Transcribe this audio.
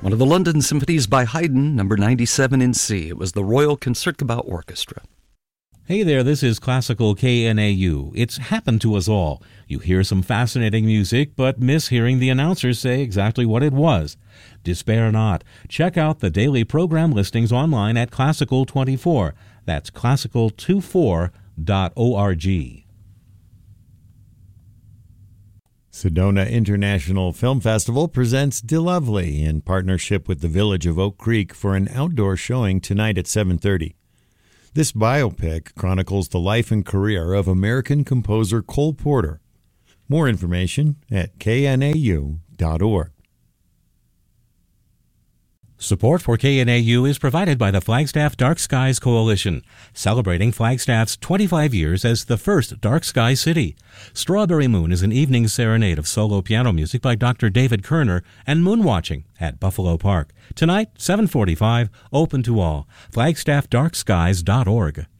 one of the London symphonies by Haydn, number 97 in C. It was the Royal Concertgebouw Orchestra. Hey there, this is Classical KNAU. It's happened to us all. You hear some fascinating music, but miss hearing the announcers say exactly what it was. Despair not. Check out the daily program listings online at Classical 24. That's classical24.org. Sedona International Film Festival presents DeLovely in partnership with the Village of Oak Creek for an outdoor showing tonight at 7:30. This biopic chronicles the life and career of American composer Cole Porter. More information at knau.org. Support for KNAU is provided by the Flagstaff Dark Skies Coalition, celebrating Flagstaff's 25 years as the first dark sky city. Strawberry Moon is an evening serenade of solo piano music by Dr. David Kerner and Moonwatching at Buffalo Park. Tonight, 7:45, open to all. FlagstaffDarkSkies.org.